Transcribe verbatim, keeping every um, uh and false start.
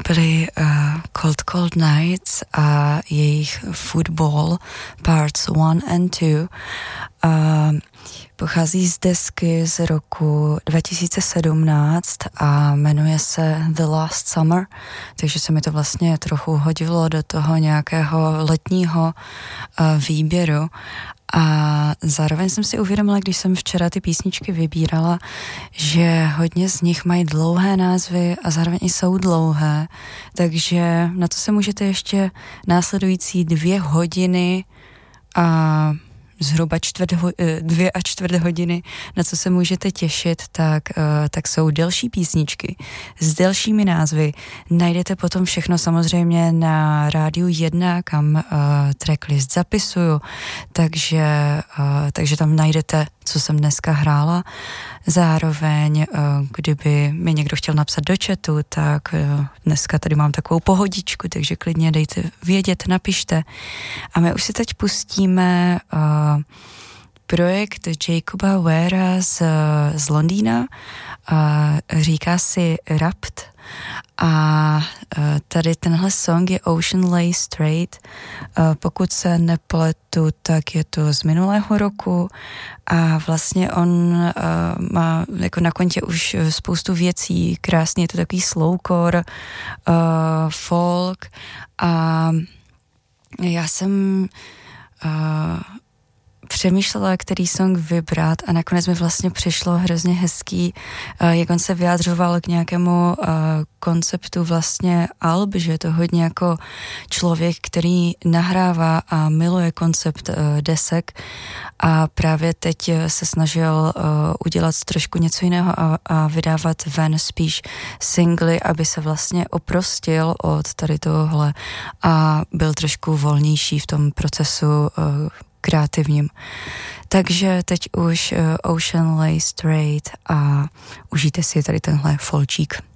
byly uh, Cold Cold Nights a jejich Football Parts one and two. Uh, pochází z desky z roku dva tisíce sedmnáct a jmenuje se The Last Summer, takže se mi to vlastně trochu hodilo do toho nějakého letního uh, výběru. A zároveň jsem si uvědomila, když jsem včera ty písničky vybírala, že hodně z nich mají dlouhé názvy a zároveň i jsou dlouhé, takže na to se můžete ještě následující dvě hodiny a zhruba čtvrt, dvě a čtvrt hodiny, na co se můžete těšit, tak, tak jsou delší písničky s delšími názvy. Najdete potom všechno samozřejmě na Rádiu jedna, kam uh, tracklist zapisuju, takže, uh, takže tam najdete, co jsem dneska hrála. Zároveň, uh, kdyby mi někdo chtěl napsat do chatu, tak uh, dneska tady mám takovou pohodičku, takže klidně dejte vědět, napište. A my už si teď pustíme uh, projekt Jacoba Warea z, z Londýna, uh, říká si Rapt a uh, tady tenhle song je Ocean Lay Straight. Uh, pokud se nepletu, tak je to z minulého roku a vlastně on uh, má jako na kontě už spoustu věcí, krásně je to takový slowcore, uh, folk a já jsem uh, přemýšlela, který song vybrat a nakonec mi vlastně přišlo hrozně hezký, jak on se vyjádřoval k nějakému konceptu vlastně alb, že je to hodně jako člověk, který nahrává a miluje koncept desek a právě teď se snažil udělat trošku něco jiného a, a vydávat ven spíš singly, aby se vlastně oprostil od tady tohohle a byl trošku volnější v tom procesu kreativním. Takže teď už uh, Ocean Lay Straight a užijte si tady tenhle folčík.